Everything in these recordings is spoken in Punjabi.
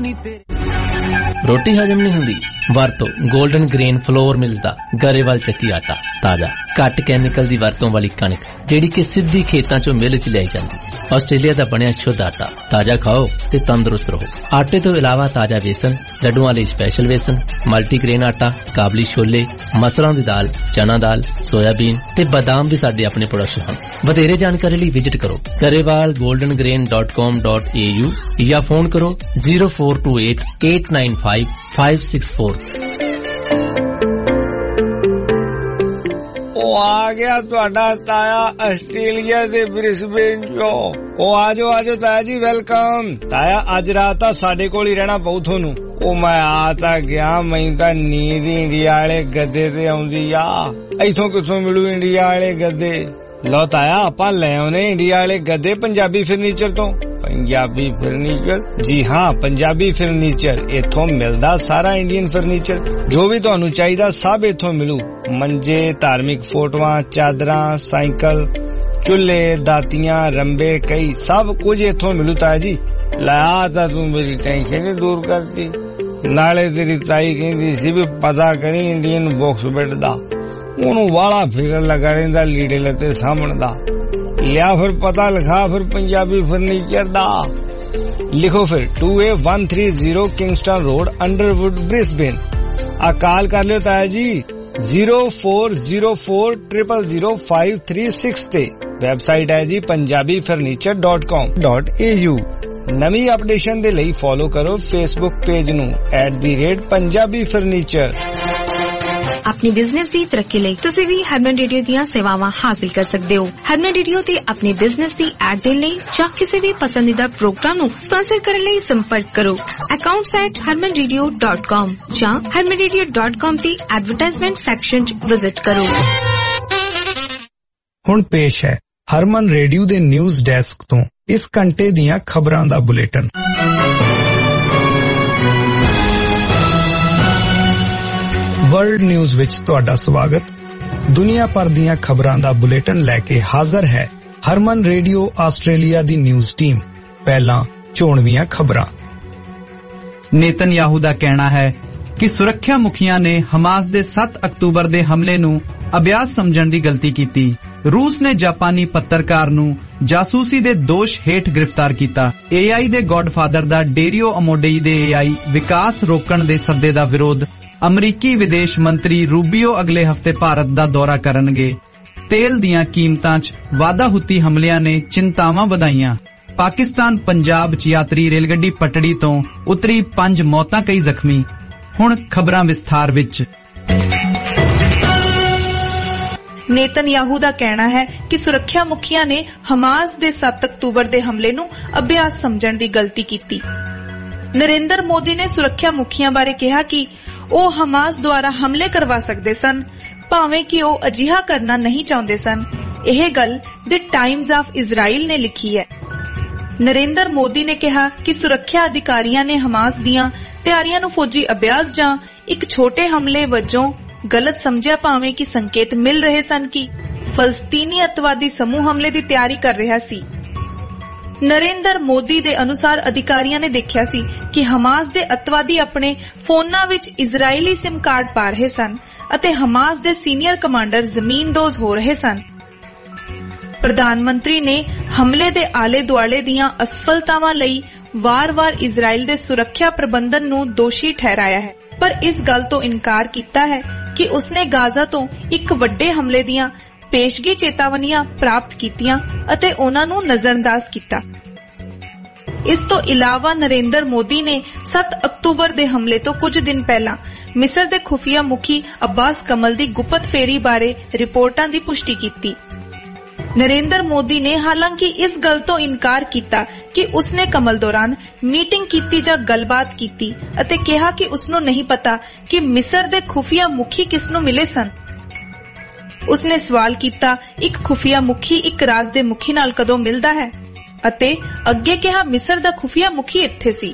नी तेरे। रोटी हजम नहीं हुंदी वरतो गोल्डन ग्रेन फ्लोर मिलदा गरेवाल ਚੱਕੀ आटा ताजा घट कैमिकल दी वरतों वाली कणक जेड़ी कि सिद्धी खेतां चों मिल च लाई जांदी। आस्ट्रेलिया दा बनिया शुद्ध आटा ताजा खाओ ते तंदुरुस्त रहो। आटे तो इलावा ताजा बेसन, लड्डुआं लई स्पैशल बेसन, मल्टीग्रेन आटा, काबली छोले, मसरां दी दाल, चना दाल, सोयाबीन ते बादाम भी साडे अपने प्रोडक्शन हैं। वधेरे जानकारी लई विजिट करो garewalgoldengrain.com.au या फोन करो 0428 895 564। आ गया तुहाडा ताया आस्ट्रेलिया दे ब्रिस्बेन चो। आजो आजो ताया जी वेलकम। ताया अज रात साडे कोल ही रहना पऊ थोनू। मैं आ तां गया, मैं तां नींद इंडिया वाले गद्दे ते आउंदी आ। इथों किथों मिलू इंडिया वाले गद्दे? लो ताया आपां ले आउने इंडिया वाले गद्दे पंजाबी फर्नीचर तो। पंजाबी फर्नीचर? जी हाँ, पंजाबी फर्नीचर। इथों मिलदा सारा इंडियन फर्नीचर जो भी तुहानू चाहिदा सब इथों मिलू। मंजे, धार्मिक फोटोआं, चादरां, साइकिल, चुल्हे, दातियां, रंबे, कई सब कुछ इथों मिलू ताया जी। ला तां तू मेरी टेंशन ही दूर करती। नाले तेरी ताई कहंदी सी भी पता करी इंडियन बॉक्स बेड दा, ओनू वाला फिकर लगा रहिंदा लीड़े लते सामण दा। लिया फिर पता लिखा फिर पंजाबी फर्नीचर दा। लिखो फिर 2A130 Kingston road, Underwood, Brisbane. Call कर लियो ताया जी 0404000536 ते। वेबसाइट है जी punjabifurniture.com.au। नवी अपडेशन दे लई फॉलो करो फेसबुक पेज नू @पंजाबी फर्नीचर। अपनी बिजनेस दी तरक्की ਲਈ ਤੁਸੀਂ ਵੀ ਹਰਮਨ ਰੇਡੀਓ ਦੀਆਂ ਸੇਵਾਵਾਂ ਹਾਸਲ ਕਰ ਸਕਦੇ ਹੋ। ਹਰਮਨ ਰੇਡੀਓ ਤੇ ਆਪਣੀ ਬਿਜ਼ਨਸ ਦੀ ਐਡ ਦੇਣ ਲਈ ਜਾਂ ਕਿਸੇ ਵੀ ਪਸੰਦੀਦਾ ਪ੍ਰੋਗਰਾਮ ਨੂੰ ਸਪਾਂਸਰ ਕਰਨ ਲਈ ਸੰਪਰਕ ਕਰੋ accounts@harmanradio.com ਜਾਂ harmanradio.com ਦੀ ਐਡਵਰਟਾਈਜ਼ਮੈਂਟ ਸੈਕਸ਼ਨ 'ਚ ਵਿਜ਼ਿਟ ਕਰੋ। ਹੁਣ ਪੇਸ਼ ਹੈ ਹਰਮਨ ਰੇਡੀਓ ਦੇ ਨਿਊਜ਼ ਡੈਸਕ ਤੋਂ ਇਸ ਘੰਟੇ ਦੀਆਂ ਖਬਰਾਂ ਦਾ ਬੁਲੇਟਿਨ। वर्ल्ड न्यूज विच तुहाडा स्वागत। दुनिया भर दीआं खबरां दा बुलेटिन लैके हाजिर है हरमन रेडियो आस्ट्रेलिया दी न्यूज टीम। पहला चोणवीआं खबरां। नेतन्याहू दा कहना है कि सुरक्षा मुखिया ने हमास दे 7 अक्तूबर दे हमले नू अभ्यास समझण दी गलती कीती। रूस ने जापानी पत्रकार नू जासूसी दे दोष हेठ गिरफ्तार कीता। AI दे गॉडफादर दा डेरियो अमोडेई दे AI विकास रोकण दे सद्दे दा विरोध। अमरीकी विदेश मंत्री रूबियो अगले हफ्ते भारत दा दौरा करनगे। तेल दियां कीमतां च वाधा हुती हमलियां ने चिंतावां वधाईयां। पाकिस्तान पंजाब च यात्री रेलगड्डी पटड़ी तो उतरी 5 मौतां कई जख्मी। हुण खबरां विस्तार विच। नेतन्याहू दा कहना है कि सुरक्षा मुखिया ने हमास दे 7 अक्तूबर दे हमले नू अभ्यास समझण दी गलती कीती। नरेंद्र मोदी ने सुरक्षा मुखिया बारे कहा कि ਉਹ ਹਮਾਸ ਦੁਆਰਾ ਹਮਲੇ ਕਰਵਾ ਸਕਦੇ ਸਨ, ਭਾਵੇਂ ਕਿ ਉਹ ਅਜਿਹਾ ਕਰਨਾ ਨਹੀਂ ਚਾਹੁੰਦੇ ਸਨ। ਇਹ ਗੱਲ ਦ ਟਾਈਮਜ਼ ਆਫ ਇਜ਼ਰਾਈਲ ਨੇ ਲਿਖੀ ਹੈ। ਨਰਿੰਦਰ ਮੋਦੀ ਨੇ ਕਿਹਾ ਕਿ ਸੁਰੱਖਿਆ ਅਧਿਕਾਰੀਆਂ ਨੇ ਹਮਾਸ ਦੀਆਂ ਤਿਆਰੀਆਂ ਨੂੰ ਫੌਜੀ ਅਭਿਆਸ ਜਾਂ ਇੱਕ ਛੋਟੇ ਹਮਲੇ ਵਜੋਂ ਗਲਤ ਸਮਝਿਆ, ਭਾਵੇਂ ਕਿ ਸੰਕੇਤ ਮਿਲ ਰਹੇ ਸਨ ਕਿ ਫਲਸਤੀਨੀ ਅੱਤਵਾਦੀ ਸਮੂਹ ਹਮਲੇ ਦੀ ਤਿਆਰੀ ਕਰ ਰਿਹਾ ਸੀ। नरेंद्र मोदी दे अनुसार अधिकारियों ने देखा सी कि हमास दे अतवादी अपने फोनां विच इजरायली सिम कार्ड पा रहे सन अते हमास दे सीनियर कमांडर जमीनदोज हो रहे सन। प्रधानमंत्री ने हमले दे आले दुआले दियां असफलतावां लई वार-वार इजराइल दे सुरक्षा प्रबंधन नूं दोषी ठहराया है, पर इस गल तो इनकार कीता है कि उसने गाजा तो एक वड्डे हमले दियां पेशगी चेतावनियां प्राप्त कीतियां अते उन्हां नूं नजरअंदाज कीता। इस तो इलावा नरेंद्र मोदी ने 7 अक्तूबर दे हमले तो कुछ दिन पहला मिस्र दे खुफिया मुखी अब्बास कमल दी गुप्त फेरी बारे रिपोर्टां दी पुष्टि कीती। नरेंद्र मोदी ने हालांकि इस गल तो इनकार कीता कि उसने कमल दौरान मीटिंग कीती जां गलबात कीती अते कहा कि उसनूं नहीं पता कि मिस्र दे खुफिया मुखी किसनूं मिले सन। उसने सवाल कीता एक खुफिया मुखी एक राज दे मुखी नाल कदों मिलदा है अते अगे कहा मिस्र दा खुफिया मुखी इत्थे सी।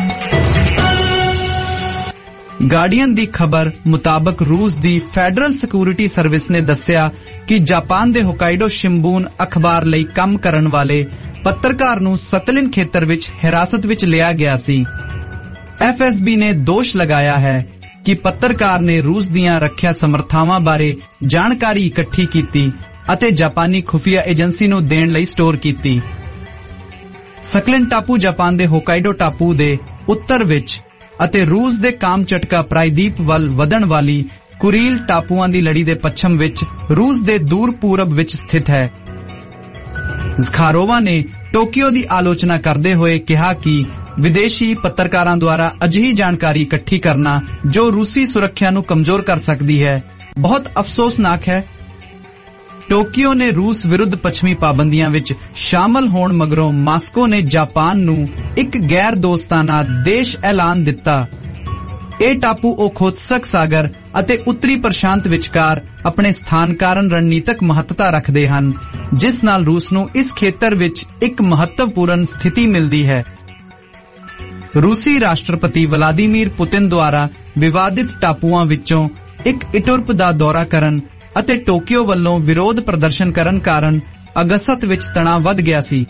गार्डियन दी खबर मुताबक रूस दी फेडरल सिक्योरिटी सर्विस ने दस्सिया कि जापान दे होकाइडो शिंबून अखबार लई काम करन वाले पत्रकार नूं सतलिन खेतर विच हिरासत विच लिया गया सी। FSB ਨੇ ਦੋਸ਼ ਲਗਾਇਆ ਹੈ ਕਿ ਪੱਤਰਕਾਰ ਨੇ ਰੂਸ ਦੀਆਂ ਰੱਖਿਆ ਸਮਰੱਥਾਵਾਂ ਬਾਰੇ ਜਾਣਕਾਰੀ ਇਕੱਠੀ ਕੀਤੀ ਅਤੇ ਜਾਪਾਨੀ ਖੁਫੀਆ ਏਜੰਸੀ ਨੂੰ ਦੇਣ ਲਈ ਸਟੋਰ ਕੀਤੀ। ਸਕਲਿਨ ਟਾਪੂ ਜਾਪਾਨ ਦੇ ਹੋਕਾਈਡੋ ਟਾਪੂ ਦੇ ਉੱਤਰ ਵਿੱਚ ਅਤੇ ਰੂਸ ਦੇ ਕਾਮਚਟਕਾ ਪ੍ਰਾਇਦੀਪ ਵੱਲ ਵਧਣ ਵਾਲੀ ਕੁਰੀਲ ਟਾਪੂਆਂ ਦੀ ਲੜੀ ਦੇ ਪੱਛਮ ਵਿੱਚ ਰੂਸ ਦੇ ਦੂਰ ਪੂਰਬ ਵਿੱਚ ਸਥਿਤ ਹੈ। ਜ਼ਖਾਰੋਵਾ ਨੇ ਟੋਕੀਓ ਦੀ ਆਲੋਚਨਾ ਕਰਦੇ ਹੋਏ ਕਿਹਾ ਕਿ ਵਿਦੇਸ਼ੀ ਪੱਤਰਕਾਰਾਂ ਦੁਆਰਾ ਅਜਿਹੀ ਜਾਣਕਾਰੀ ਇਕੱਠੀ ਕਰਨਾ ਜੋ ਰੂਸੀ ਸੁਰੱਖਿਆ ਨੂੰ ਕਮਜ਼ੋਰ ਕਰ ਸਕਦੀ ਹੈ ਬਹੁਤ ਅਫਸੋਸਨਾਕ ਹੈ। ਟੋਕੀਓ ਨੇ ਰੂਸ ਵਿਰੁੱਧ ਪੱਛਮੀ ਪਾਬੰਦੀਆਂ ਵਿੱਚ ਸ਼ਾਮਲ ਹੋਣ ਮਗਰੋਂ ਮਾਸਕੋ ਨੇ ਜਾਪਾਨ ਨੂੰ ਇੱਕ ਗੈਰ ਦੋਸਤਾਨਾ ਦੇਸ਼ ਐਲਾਨ ਦਿੱਤਾ। ਇਹ ਟਾਪੂ ਉਹ ਖੋਤਸਕ ਸਾਗਰ ਅਤੇ ਉੱਤਰੀ ਪ੍ਰਸ਼ਾਂਤ ਵਿਚਕਾਰ ਆਪਣੇ ਸਥਾਨ ਕਾਰਨ ਰਣਨੀਤਕ ਮਹੱਤਤਾ ਰੱਖਦੇ ਹਨ, ਜਿਸ ਨਾਲ ਰੂਸ ਨੂੰ ਇਸ ਖੇਤਰ ਵਿੱਚ ਇੱਕ ਮਹੱਤਵਪੂਰਨ ਸਥਿਤੀ ਮਿਲਦੀ ਹੈ। ਰੂਸੀ ਰਾਸ਼ਟਰਪਤੀ ਵਲਾਦੀਮੀਰ ਪੁਤਿਨ ਦੁਆਰਾ ਵਿਵਾਦਿਤ ਟਾਪੂਆਂ ਵਿੱਚੋਂ ਇੱਕ ਇਟੁਰਪ ਦਾ ਦੌਰਾ ਕਰਨ ਅਤੇ ਟੋਕੀਓ ਵੱਲੋਂ ਵਿਰੋਧ ਪ੍ਰਦਰਸ਼ਨ ਕਰਨ ਕਾਰਨ ਅਗਸਤ ਵਿੱਚ ਤਣਾਅ ਵੱਧ ਗਿਆ ਸੀ।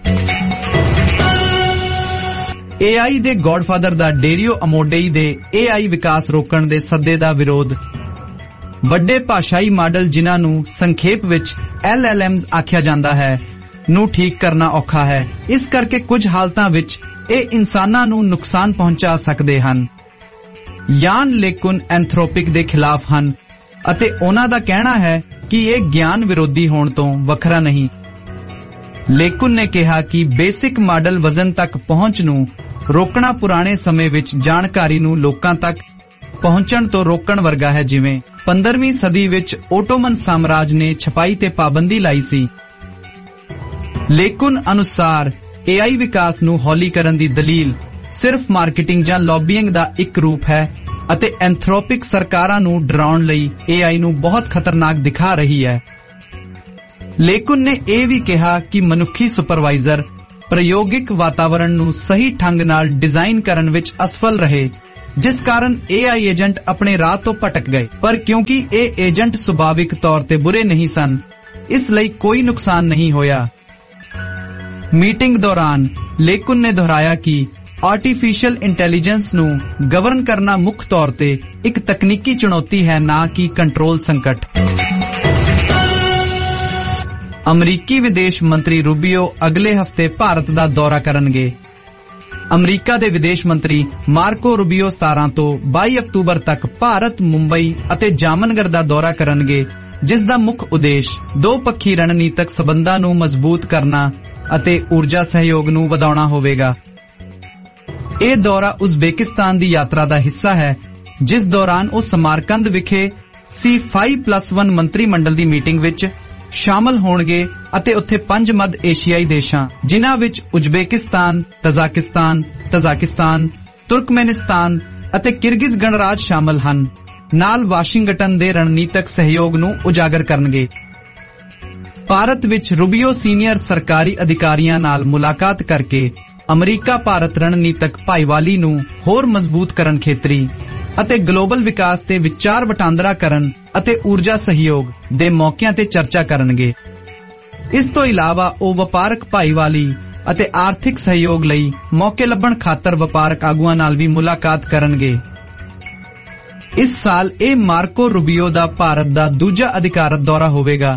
AI ਦੇ ਗੌਡਫਾਦਰ ਦਾ ਡੇਰੀਓ ਅਮੋਡੇਈ ਦੇ AI ਵਿਕਾਸ ਰੋਕਣ ਦੇ ਸੱਦੇ ਦਾ ਵਿਰੋਧ। ਵੱਡੇ ਭਾਸ਼ਾਈ ਮਾਡਲ ਜਿਨ੍ਹਾਂ ਨੂੰ ਸੰਖੇਪ ਵਿੱਚ LLMs ਆਖਿਆ ਜਾਂਦਾ ਹੈ ਨੂੰ ਠੀਕ ਕਰਨਾ ਔਖਾ ਹੈ। ਇਸ ਕਰਕੇ ਕੁਝ ਹਾਲਤਾਂ ਵਿੱਚ ਇਹ ਇਨਸਾਨਾਂ ਨੂੰ ਨੁਕਸਾਨ ਪਹੁੰਚਾ ਸਕਦੇ ਹਨ। ਯਾਨ ਲੇਕੁਨ ਐਂਥਰੋਪਿਕ ਦੇ ਖਿਲਾਫ ਹਨ ਅਤੇ ਉਹਨਾਂ ਦਾ ਕਹਿਣਾ ਹੈ ਕਿ ਇਹ ਗਿਆਨ ਵਿਰੋਧੀ ਹੋਣ ਤੋਂ ਵੱਖਰਾ ਨਹੀਂ। ਲੇਕੁਨ ਨੇ ਕਿਹਾ ਕਿ ਬੇਸਿਕ ਮਾਡਲ ਵਜ਼ਨ ਤੱਕ ਪਹੁੰਚ ਨੂੰ ਰੋਕਣਾ ਪੁਰਾਣੇ ਸਮੇਂ ਵਿੱਚ ਜਾਣਕਾਰੀ ਨੂੰ ਲੋਕਾਂ ਤੱਕ ਪਹੁੰਚਣ ਤੋਂ ਰੋਕਣ ਵਰਗਾ ਹੈ, ਜਿਵੇਂ 15ਵੀਂ ਸਦੀ ਵਿੱਚ ਓਟੋਮਨ ਸਾਮਰਾਜ ਨੇ ਛਪਾਈ ਤੇ ਪਾਬੰਦੀ ਲਾਈ ਸੀ। ਲੇਕੁਨ ਅਨੁਸਾਰ AI ਵਿਕਾਸ ਨੂੰ ਹੌਲੀ ਕਰਨ ਦੀ ਦਲੀਲ ਸਿਰਫ ਮਾਰਕੀਟਿੰਗ ਜਾਂ ਲੌਬੀਇੰਗ ਦਾ ਇੱਕ ਰੂਪ ਹੈ ਅਤੇ ਐਂਥਰੋਪਿਕ ਸਰਕਾਰਾਂ ਨੂੰ ਡਰਾਉਣ ਲਈ AI ਨੂੰ ਬਹੁਤ ਖਤਰਨਾਕ ਦਿਖਾ ਰਹੀ ਹੈ। ਲੇਕੁਨ ਨੇ ਇਹ ਵੀ ਕਿਹਾ ਕਿ ਮਨੁੱਖੀ ਸੁਪਰਵਾਈਜ਼ਰ ਪ੍ਰਯੋਗਿਕ ਵਾਤਾਵਰਣ ਨੂੰ ਸਹੀ ਢੰਗ ਨਾਲ ਡਿਜ਼ਾਈਨ ਕਰਨ ਵਿੱਚ ਅਸਫਲ ਰਹੇ, ਜਿਸ ਕਾਰਨ AI ਏਜੰਟ ਆਪਣੇ ਰਾਹ ਤੋਂ ਭਟਕ ਗਏ। ਪਰ ਕਿਉਂਕਿ ਇਹ ਏਜੰਟ ਸੁਭਾਵਿਕ ਤੌਰ ਤੇ ਬੁਰੇ ਨਹੀਂ ਸਨ, ਇਸ ਲਈ ਕੋਈ ਨੁਕਸਾਨ ਨਹੀਂ ਹੋਇਆ। ਮੀਟਿੰਗ ਦੌਰਾਨ ਲੇਕੁਨ ਨੇ ਦੁਹਰਾਇਆ ਕਿ ਆਰਟੀਫੀਸ਼ੀਅਲ ਇੰਟੈਲੀਜੈਂਸ ਨੂੰ ਗਵਰਨ ਕਰਨਾ ਮੁੱਖ ਤੌਰ ਤੇ ਇੱਕ ਤਕਨੀਕੀ ਚੁਣੌਤੀ ਹੈ, ਨਾ ਕਿ ਕੰਟਰੋਲ ਸੰਕਟ। ਅਮਰੀਕੀ ਵਿਦੇਸ਼ ਮੰਤਰੀ ਰੂਬੀਓ ਅਗਲੇ ਹਫ਼ਤੇ ਭਾਰਤ ਦਾ ਦੌਰਾ ਕਰਨਗੇ। ਅਮਰੀਕਾ ਦੇ ਵਿਦੇਸ਼ ਮੰਤਰੀ ਮਾਰਕੋ ਰੂਬੀਓ 17 ਤੋਂ 22 ਅਕਤੂਬਰ ਤੱਕ ਭਾਰਤ, ਮੁੰਬਈ ਅਤੇ ਜਾਮਨਗਰ ਦਾ ਦੌਰਾ ਕਰਨਗੇ, ਜਿਸ ਦਾ ਮੁੱਖ ਉਦੇਸ਼ ਦੋ-ਪੱਖੀ ਰਣਨੀਤਕ ਸਬੰਧਾਂ ਨੂੰ ਮਜ਼ਬੂਤ ਕਰਨਾ ਅਤੇ ਊਰਜਾ ਸਹਿਯੋਗ ਨੂੰ ਵਧਾਉਣਾ ਹੋਵੇਗਾ। ਇਹ ਦੌਰਾ ਉਜ਼ਬੇਕਿਸਤਾਨ ਦੀ ਯਾਤਰਾ ਦਾ ਹਿੱਸਾ ਹੈ, ਜਿਸ ਦੌਰਾਨ ਉਹ ਸਮਰਕੰਦ ਵਿਖੇ C5+1 ਮੰਤਰੀ ਮੰਡਲ ਦੀ ਮੀਟਿੰਗ ਵਿੱਚ ਸ਼ਾਮਲ ਹੋਣਗੇ ਅਤੇ ਉੱਥੇ 5 ਮੱਧ ਏਸ਼ੀਆਈ ਦੇਸ਼ਾਂ, ਜਿਨ੍ਹਾਂ ਵਿੱਚ ਉਜ਼ਬੇਕਿਸਤਾਨ, ਤਜ਼ਾਕਿਸਤਾਨ, ਤੁਰਕਮੇਨਿਸਤਾਨ ਅਤੇ ਕਿਰਗਿਜ਼ ਗਣਰਾਜ ਸ਼ਾਮਲ ਹਨ, ਨਾਲ ਵਾਸ਼ਿੰਗਟਨ ਦੇ ਰਣਨੀਤਕ ਸਹਿਯੋਗ ਨੂੰ ਉਜਾਗਰ ਕਰਨਗੇ। ਭਾਰਤ ਵਿੱਚ ਰੂਬੀਓ ਸੀਨੀਅਰ ਸਰਕਾਰੀ ਅਧਿਕਾਰੀਆਂ ਨਾਲ ਮੁਲਾਕਾਤ ਕਰਕੇ ਅਮਰੀਕਾ ਭਾਰਤ ਰਣਨੀਤਕ ਭਾਈਵਾਲੀ ਨੂੰ ਹੋਰ ਮਜ਼ਬੂਤ ਕਰਨ, ਖੇਤਰੀ ਅਤੇ ਗਲੋਬਲ ਵਿਕਾਸ ਤੇ ਵਿਚਾਰ ਵਟਾਂਦਰਾ ਕਰਨ ਅਤੇ ਊਰਜਾ ਸਹਿਯੋਗ ਦੇ ਮੌਕਿਆਂ ਤੇ ਚਰਚਾ ਕਰਨਗੇ। ਇਸ ਤੋਂ ਇਲਾਵਾ ਉਹ ਵਪਾਰਕ ਭਾਈਵਾਲੀ ਅਤੇ ਆਰਥਿਕ ਸਹਿਯੋਗ ਲਈ ਮੌਕੇ ਲੱਭਣ ਖਾਤਰ ਵਪਾਰਕ ਆਗੂਆਂ ਨਾਲ ਵੀ ਮੁਲਾਕਾਤ ਕਰਨਗੇ। ਇਸ ਸਾਲ ਇਹ ਮਾਰਕੋ ਰੂਬੀਓ ਦਾ ਭਾਰਤ ਦਾ ਦੂਜਾ ਅਧਿਕਾਰਤ ਦੌਰਾ ਹੋਵੇਗਾ।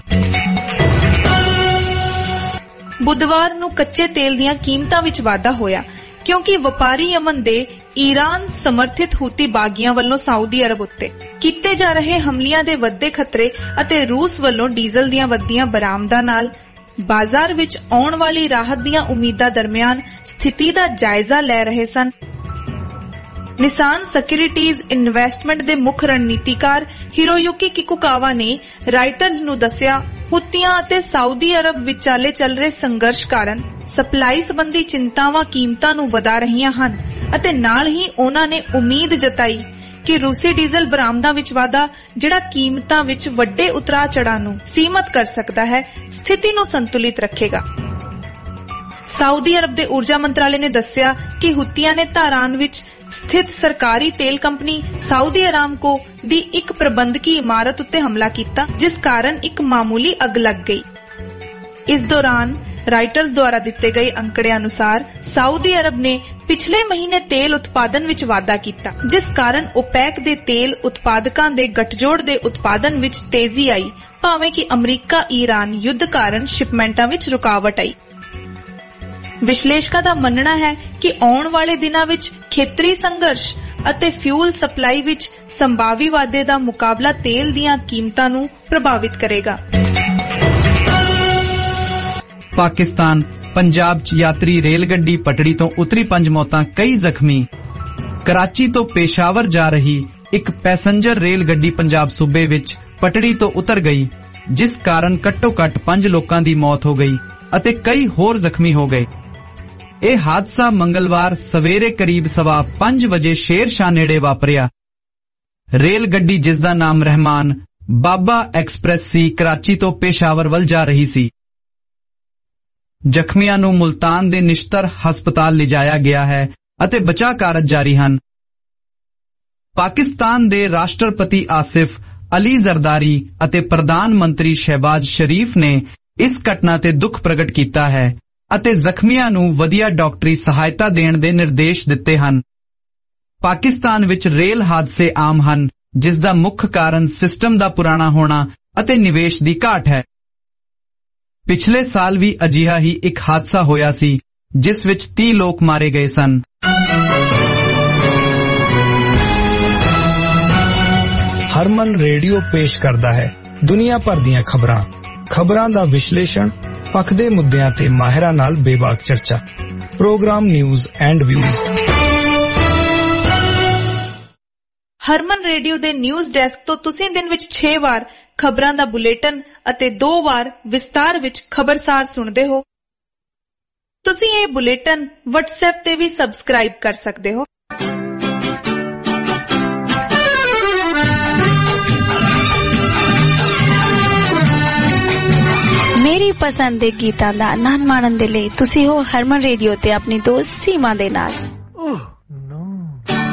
ਬੁੱਧਵਾਰ ਨੂੰ ਕੱਚੇ ਤੇਲ ਦੀਆਂ ਕੀਮਤਾਂ ਵਿੱਚ ਵਾਧਾ ਹੋਇਆ ਕਿਉਂਕਿ ਵਪਾਰੀ ਯਮਨ ਦੇ ਈਰਾਨ ਸਮਰਥਿਤ ਹੂਤੀ ਬਾਗੀਆਂ ਵੱਲੋਂ ਸਾਊਦੀ ਅਰਬ ਉੱਤੇ ਕੀਤੇ ਜਾ ਰਹੇ ਹਮਲਿਆਂ ਦੇ ਵੱਧਦੇ ਖਤਰੇ ਅਤੇ ਰੂਸ ਵੱਲੋਂ ਡੀਜ਼ਲ ਦੀਆਂ ਵੱਧਦੀਆਂ ਬਰਾਮਦਾਂ ਨਾਲ ਬਾਜ਼ਾਰ ਵਿੱਚ ਆਉਣ ਵਾਲੀ ਰਾਹਤ ਦੀਆਂ ਉਮੀਦਾਂ ਦਰਮਿਆਨ ਸਥਿਤੀ ਦਾ ਜਾਇਜ਼ਾ ਲੈ ਰਹੇ ਸਨ। ਨਿਸਾਨ ਸਿਕਿਉਰਿਟੀਜ਼ ਇਨਵੈਸਟਮੈਂਟ ਦੇ ਮੁੱਖ ਰਣਨੀਤੀਕਾਰ ਹਿਰੋਯੂਕੀ ਕਿਕੁਕਾਵਾ ਨੇ ਰਾਈਟਰਜ਼ ਨੂੰ ਦੱਸਿਆ, ਹੁਤੀਆਂ ਅਤੇ ਸਾਊਦੀ ਅਰਬ ਵਿਚਾਲੇ ਚੱਲ ਰਹੇ ਸੰਘਰਸ਼ ਕਾਰਨ ਸਪਲਾਈ ਸੰਬੰਧੀ ਚਿੰਤਾਵਾਂ ਕੀਮਤਾਂ ਨੂੰ ਵਧਾ ਰਹੀਆਂ ਹਨ ਅਤੇ ਨਾਲ ਹੀ ਉਹਨਾਂ ਨੇ ਉਮੀਦ ਜਤਾਈ ਕਿ ਰੂਸੀ ਡੀਜ਼ਲ ਬਰਾਮਦਾਂ ਵਿੱਚ ਵਾਧਾ, ਜਿਹੜਾ ਕੀਮਤਾਂ ਵਿੱਚ ਵੱਡੇ ਉਤਰਾਅ ਚੜ੍ਹਾਅ ਨੂੰ ਸੀਮਤ ਕਰ ਸਕਦਾ ਹੈ, ਸਥਿਤੀ ਨੂੰ ਸੰਤੁਲਿਤ ਰੱਖੇਗਾ। ਸਾਊਦੀ ਅਰਬ ਦੇ ਊਰਜਾ ਮੰਤਰਾਲੇ ਨੇ ਦੱਸਿਆ ਕਿ ਹੁਤੀਆਂ ਨੇ ਧਾਰਾਨ ਵਿੱਚ ਸਥਿਤ ਸਰਕਾਰੀ ਤੇਲ ਕੰਪਨੀ ਸਾਊਦੀ ਅਰਾਮਕੋ ਦੀ ਇੱਕ ਪ੍ਰਬੰਧਕੀ ਇਮਾਰਤ ਉੱਤੇ ਹਮਲਾ ਕੀਤਾ, ਜਿਸ ਕਾਰਨ ਇੱਕ ਮਾਮੂਲੀ ਅੱਗ ਲੱਗ ਗਈ। ਇਸ ਦੌਰਾਨ ਰਾਈਟਰਸ ਦੁਆਰਾ ਦਿੱਤੇ ਗਏ ਅੰਕੜਿਆਂ ਅਨੁਸਾਰ ਸਾਊਦੀ ਅਰਬ ਨੇ ਪਿਛਲੇ ਮਹੀਨੇ ਤੇਲ ਉਤਪਾਦਨ ਵਿੱਚ ਵਾਧਾ ਕੀਤਾ, ਜਿਸ ਕਾਰਨ ਓਪੈਕ ਦੇ ਤੇਲ ਉਤਪਾਦਕਾਂ ਦੇ ਗੱਠਜੋੜ ਦੇ ਉਤਪਾਦਨ ਵਿੱਚ ਤੇਜ਼ੀ ਆਈ, ਭਾਵੇਂ ਕਿ ਅਮਰੀਕਾ ਈਰਾਨ ਯੁੱਧ ਕਾਰਨ ਸ਼ਿਪਮੈਂਟਾਂ ਵਿੱਚ ਰੁਕਾਵਟ ਆਈ। ਵਿਸ਼ਲੇਸ਼ਕਾਂ ਦਾ ਮੰਨਣਾ ਹੈ ਕਿ ਆਉਣ ਵਾਲੇ ਦਿਨਾਂ ਵਿੱਚ ਖੇਤਰੀ ਸੰਘਰਸ਼ ਅਤੇ ਫਿਊਲ ਸਪਲਾਈ ਵਿੱਚ ਸੰਭਾਵੀ ਵਾਧੇ ਦਾ ਮੁਕਾਬਲਾ ਤੇਲ ਦੀਆਂ ਕੀਮਤਾਂ ਨੂੰ ਪ੍ਰਭਾਵਿਤ ਕਰੇਗਾ। ਪਾਕਿਸਤਾਨ ਪੰਜਾਬ 'ਚ ਯਾਤਰੀ ਰੇਲ ਗੱਡੀ ਪਟੜੀ ਤੋਂ ਉਤਰੀ, 5 ਮੌਤਾਂ, ਕਈ ਜ਼ਖਮੀ। ਕਰਾਚੀ ਤੋਂ ਪੇਸ਼ਾਵਰ ਜਾ ਰਹੀ ਇੱਕ ਪੈਸੇਂਜਰ ਰੇਲ ਗੱਡੀ ਪੰਜਾਬ ਸੂਬੇ ਵਿੱਚ ਪਟੜੀ ਤੋਂ ਉਤਰ ਗਈ, ਜਿਸ ਕਾਰਨ ਘੱਟੋ-ਘੱਟ 5 ਲੋਕਾਂ ਦੀ ਮੌਤ ਹੋ ਗਈ ਅਤੇ ਕਈ ਹੋਰ ਜ਼ਖਮੀ ਹੋ ਗਏ। ਇਹ ਹਾਦਸਾ ਮੰਗਲਵਾਰ ਸਵੇਰੇ ਕਰੀਬ 5:15 ਵਜੇ ਸ਼ੇਰਸ਼ਾਹ ਨੇੜੇ ਵਾਪਰਿਆ। ਰੇਲ ਗੱਡੀ, ਜਿਸ ਦਾ ਨਾਮ ਰਹਿਮਾਨ ਬਾਬਾ ਐਕਸਪ੍ਰੈਸ ਸੀ, ਕਰਾਚੀ ਤੋਂ ਪੇਸ਼ਾਵਰ ਵੱਲ ਜਾ ਰਹੀ ਸੀ। ਜ਼ਖਮੀਆਂ ਨੂੰ ਮੁਲਤਾਨ ਦੇ ਨਿਸ਼ਤਰ ਹਸਪਤਾਲ ਲਿਜਾਇਆ ਗਿਆ ਹੈ ਅਤੇ ਬਚਾਅ ਕਾਰਜ ਜਾਰੀ ਹਨ। ਪਾਕਿਸਤਾਨ ਦੇ ਰਾਸ਼ਟਰਪਤੀ ਆਸਿਫ ਅਲੀ ਜ਼ਰਦਾਰੀ ਅਤੇ ਪ੍ਰਧਾਨ ਮੰਤਰੀ ਸ਼ਹਿਬਾਜ਼ ਸ਼ਰੀਫ ਨੇ ਇਸ ਘਟਨਾ ਤੇ ਦੁੱਖ ਪ੍ਰਗਟ ਕੀਤਾ ਹੈ ਅਤੇ ਜ਼ਖਮੀਆਂ ਨੂੰ ਵਧੀਆ ਡਾਕਟਰੀ ਸਹਾਇਤਾ ਦੇਣ ਦੇ ਨਿਰਦੇਸ਼ ਦਿੱਤੇ ਹਨ। ਪਾਕਿਸਤਾਨ ਵਿੱਚ ਰੇਲ ਹਾਦਸੇ ਆਮ ਹਨ, ਜਿਸ ਦਾ ਮੁੱਖ ਕਾਰਨ ਸਿਸਟਮ ਦਾ ਪੁਰਾਣਾ ਹੋਣਾ ਅਤੇ ਨਿਵੇਸ਼ ਦੀ ਘਾਟ ਹੈ। ਪਿਛਲੇ ਸਾਲ ਵੀ ਅਜਿਹਾ ਹੀ ਇੱਕ ਹਾਦਸਾ ਹੋਇਆ ਸੀ, ਜਿਸ ਵਿੱਚ 30 ਲੋਕ ਮਾਰੇ ਗਏ ਸਨ। ਹਰਮਨ ਰੇਡੀਓ ਪੇਸ਼ ਕਰਦਾ ਹੈ ਦੁਨੀਆ ਭਰ ਦੀਆਂ ਖਬਰਾਂ ਦਾ ਵਿਸ਼ਲੇਸ਼ਣ, ਪੱਖ ਦੇ ਮੁੱਦਿਆਂ ਤੇ ਮਾਹਿਰਾਂ ਨਾਲ ਬੇਬਾਕ ਚਰਚਾ। Programme news and views. Harman radio ਦੇ ਨਿਊਜ਼ ਡੈਸਕ ਤੋਂ ਤੁਸੀਂ ਦਿਨ ਵਿੱਚ 6 ਵਾਰ ਖਬਰਾਂ ਦਾ ਬੁਲੇਟਿਨ ਅਤੇ 2 ਵਾਰ ਵਿਸਤਾਰ ਵਿੱਚ ਖਬਰਸਾਰ ਸੁਣਦੇ ਹੋ। ਤੁਸੀਂ ਇਹ ਬੁਲੇਟਿਨ WhatsApp ਤੇ ਵੀ ਸਬਸਕ੍ਰਾਈਬ ਕਰ ਸਕਦੇ ਹੋ। ਮੇਰੀ ਪਸੰਦ ਦੇ ਗੀਤਾਂ ਦਾ ਆਨੰਦ ਮਾਣਨ ਦੇ ਲਈ ਤੁਸੀਂ ਹੋ ਹਰਮਨ ਰੇਡੀਓ ਤੇ ਆਪਣੀ ਦੋਸਤ ਸੀਮਾ ਦੇ ਨਾਲ।